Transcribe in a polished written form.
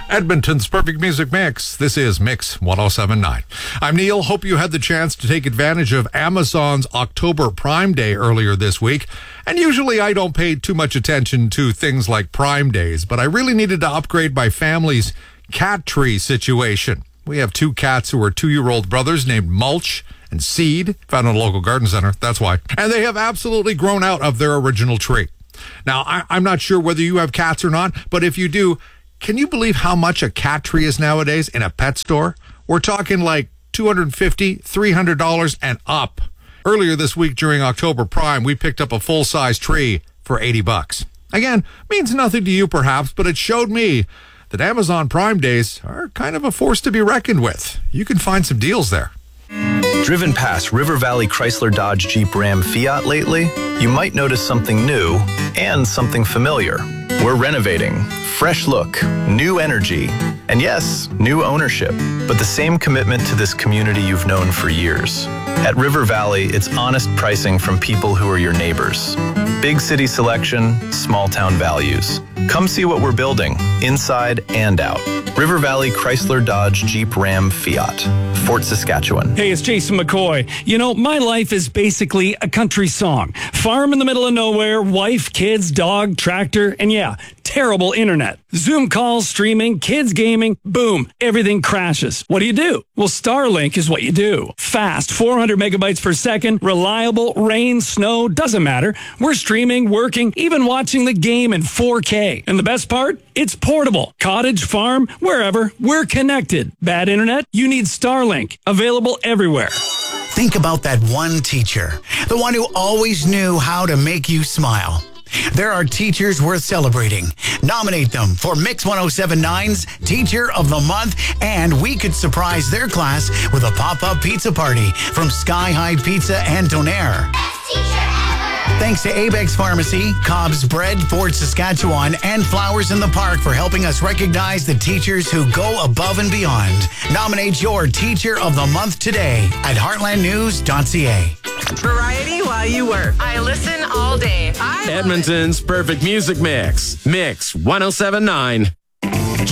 Edmonton's Perfect Music Mix. This is Mix 1079. I'm Neil. Hope you had the chance to take advantage of Amazon's October Prime Day earlier this week. And usually I don't pay too much attention to things like Prime Days, but I really needed to upgrade my family's cat tree situation. We have two cats who are 2-year-old brothers named Mulch and Seed, found in a local garden center, that's why. And they have absolutely grown out of their original tree. Now, I'm not sure whether you have cats or not, but if you do, can you believe how much a cat tree is nowadays in a pet store? We're talking like $250, $300 and up. Earlier this week during October Prime, we picked up a full-size tree for $80. Again, means nothing to you perhaps, but it showed me that Amazon Prime Days are kind of a force to be reckoned with. You can find some deals there. Driven past River Valley Chrysler Dodge Jeep Ram Fiat lately? You might notice something new and something familiar. We're renovating. Fresh look, new energy, and yes, new ownership, but the same commitment to this community you've known for years. At River Valley, it's honest pricing from people who are your neighbors. Big city selection, small town values. Come see what we're building, inside and out. River Valley Chrysler Dodge Jeep Ram Fiat, Fort Saskatchewan. Hey, it's Jason McCoy. You know, my life is basically a country song. Farm in the middle of nowhere, wife, kids, dog, tractor, and yeah, terrible internet. Zoom calls, streaming, kids gaming, boom, everything crashes. What do? Well, Starlink is what you do. Fast, 400 megabytes per second, reliable, rain, snow, doesn't matter. We're streaming, working, even watching the game in 4K. And the best part? It's portable. Cottage, farm, wherever, we're connected. Bad internet? You need Starlink. Available everywhere. Think about that one teacher, the one who always knew how to make you smile. There are teachers worth celebrating. Nominate them for Mix 1079's Teacher of the Month, and we could surprise their class with a pop-up pizza party from Sky High Pizza and Donaire. Best teacher ever! Thanks to Abex Pharmacy, Cobb's Bread, Fort Saskatchewan, and Flowers in the Park for helping us recognize the teachers who go above and beyond. Nominate your Teacher of the Month today at heartlandnews.ca. Variety while you work. I listen all day. Edmonton's Perfect Music Mix. Mix 1079.